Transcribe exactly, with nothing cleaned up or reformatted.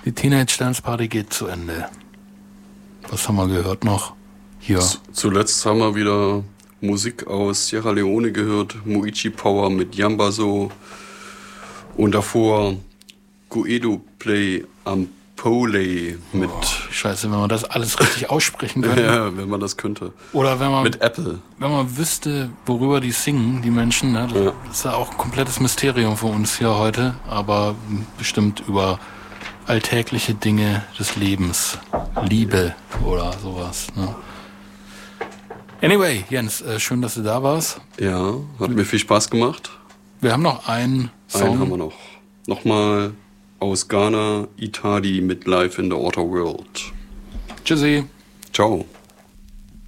Die Teenage Dance Party geht zu Ende. Was haben wir gehört noch? Hier. Z- zuletzt haben wir wieder Musik aus Sierra Leone gehört. Muichi Power mit Yambaso. Und davor Guedo Play Ampole mit... Oh, scheiße, wenn man das alles richtig aussprechen könnte. Ja, wenn man das könnte. Oder wenn man... Mit Apple. Wenn man wüsste, worüber die singen, die Menschen. Ne? Das Ja. ist ja auch ein komplettes Mysterium für uns hier heute. Aber bestimmt über alltägliche Dinge des Lebens. Liebe oder sowas. Ne? Anyway, Jens, äh, schön, dass du da warst. Ja, hat mir viel Spaß gemacht. Wir haben noch einen Song. Einen haben wir noch. Nochmal aus Ghana, Itadi mit Live in the Outer World. Tschüssi. Ciao.